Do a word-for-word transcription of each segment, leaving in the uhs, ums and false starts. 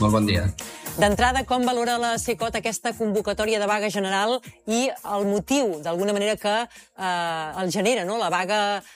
Molt bon dia. D'entrada, com valora la Cecot aquesta convocatòria de vaga general i el motiu, d'alguna manera, que eh, el genera, no? La vaga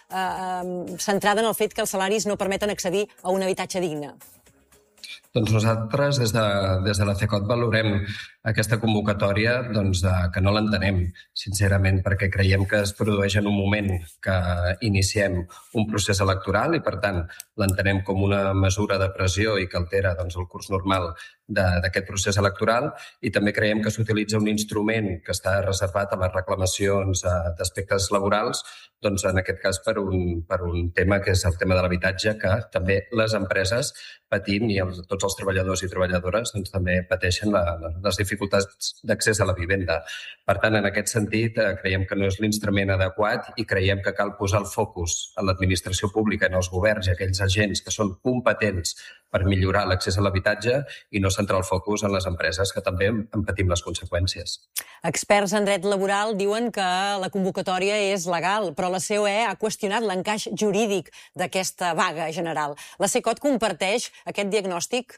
eh, centrada en el fet que els salaris no permeten accedir a un habitatge digne? Doncs nosaltres, des de, des de la Cecot, valorem aquesta convocatòria doncs, que no l'entenem, sincerament, perquè creiem que es produeix en un moment que iniciem un procés electoral i, per tant, l'entenem com una mesura de pressió i que altera doncs, el curs normal d'aquest procés electoral, i també creiem que s'utilitza un instrument que està reservat a les reclamacions d'aspectes laborals, doncs, en aquest cas per un, per un tema que és el tema de l'habitatge, que també les empreses patim i els, tots els treballadors i treballadores doncs, també pateixen la, les dificultats d'accés a la vivenda. Per tant, en aquest sentit, creiem que no és l'instrument adequat i creiem que cal posar el focus en l'administració pública, en els governs i aquells agents que són competents per millorar l'accés a l'habitatge i no centrar el focus en les empreses, que també en patim les conseqüències. Experts en dret laboral diuen que la convocatòria és legal, però la C O E ha qüestionat l'encaix jurídic d'aquesta vaga general. La Cecot comparteix aquest diagnòstic?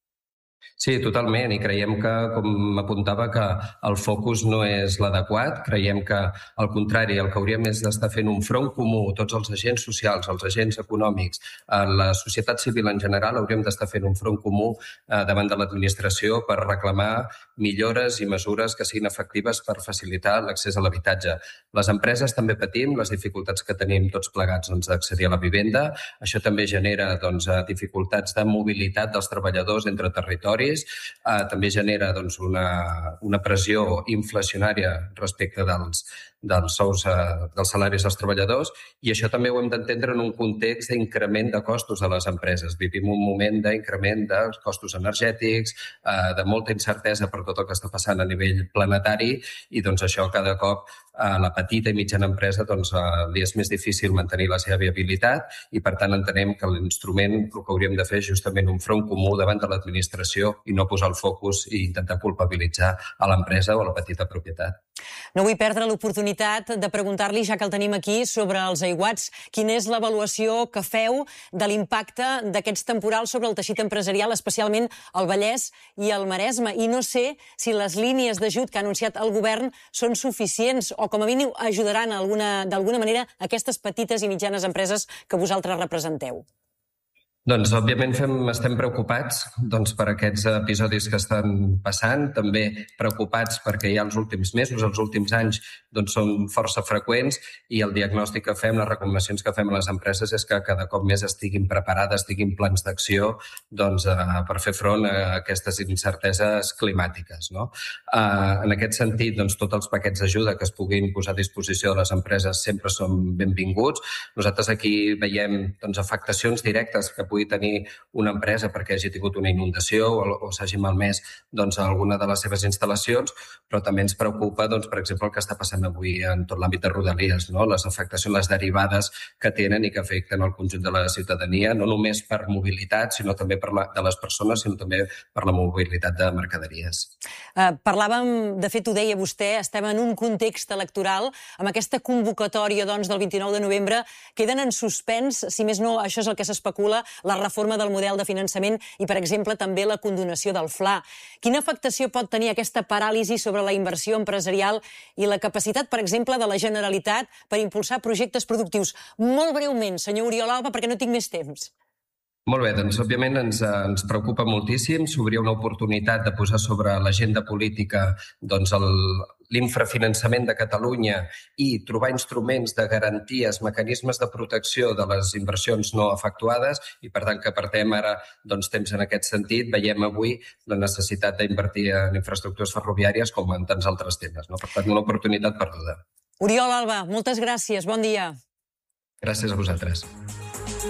Sí, totalment, i creiem que, com apuntava, que el focus no és l'adequat. Creiem que, al contrari, el que hauríem és d'estar fent un front comú, tots els agents socials, els agents econòmics, la societat civil en general, hauríem d'estar fent un front comú davant de l'administració per reclamar millores i mesures que siguin efectives per facilitar l'accés a l'habitatge. Les empreses també patim les dificultats que tenim tots plegats doncs, d'accedir a la vivenda. Això també genera doncs, dificultats de mobilitat dels treballadors entre territoris. Uh, també genera doncs, una, una pressió inflacionària respecte dels, dels sous, uh, dels salaris dels treballadors, i això també ho hem d'entendre en un context d'increment de costos de les empreses. Vivim un moment d'increment dels costos energètics, uh, de molta incertesa per tot el que està passant a nivell planetari, i doncs, això cada cop a la petita i mitjana empresa doncs, uh, li és més difícil mantenir la seva viabilitat, i per tant entenem que l'instrument el que hauríem de fer és justament un front comú davant de l'administració i no posar el focus i intentar culpabilitzar a l'empresa o a la petita propietat. No vull perdre l'oportunitat de preguntar-li, ja que el tenim aquí, sobre els aiguats. Quina és l'avaluació que feu de l'impacte d'aquests temporals sobre el teixit empresarial, especialment al Vallès i al Maresme? I no sé si les línies d'ajut que ha anunciat el govern són suficients o, com a mínim, ajudaran d'alguna manera aquestes petites i mitjanes empreses que vosaltres representeu. Doncs, òbviament, fem, estem preocupats doncs, per aquests episodis que estan passant, també preocupats perquè ja els últims mesos, els últims anys, doncs, són força freqüents, i el diagnòstic que fem, les recomanacions que fem a les empreses és que cada cop més estiguin preparades, estiguin plans d'acció doncs, eh, per fer front a aquestes incerteses climàtiques. No? Eh, en aquest sentit, doncs, tots els paquets d'ajuda que es puguin posar a disposició de les empreses sempre són benvinguts. Nosaltres aquí veiem doncs, afectacions directes que pugui tenir una empresa perquè hagi tingut una inundació o, o s'hagi malmès doncs, alguna de les seves instal·lacions, però també ens preocupa, doncs, per exemple, el que està passant avui en tot l'àmbit de Rodalies, no? Les afectacions, les derivades que tenen i que afecten el conjunt de la ciutadania, no només per mobilitat, sinó també per la, de les persones, sinó també per la mobilitat de mercaderies. Uh, parlàvem, de fet ho deia vostè, estem en un context electoral, amb aquesta convocatòria doncs, del vint-i-nou de novembre, queden en suspens, si més no, això és el que s'especula, la reforma del model de finançament i, per exemple, també la condonació del Fla. Quina afectació pot tenir aquesta paràlisi sobre la inversió empresarial i la capacitat, per exemple, de la Generalitat per impulsar projectes productius? Molt breument, senyor Oriol Alba, perquè no tinc més temps. Molt bé, doncs òbviament ens, ens preocupa moltíssim. S'obria una oportunitat de posar sobre l'agenda política doncs, l'infrafinançament de Catalunya i trobar instruments de garanties, mecanismes de protecció de les inversions no efectuades, i per tant que perdem ara doncs, temps en aquest sentit. Veiem avui la necessitat d'invertir en infraestructures ferroviàries com en tants altres temes. No? Per tant, una oportunitat perduda. Oriol Alba, moltes gràcies. Bon dia. Gràcies a vosaltres.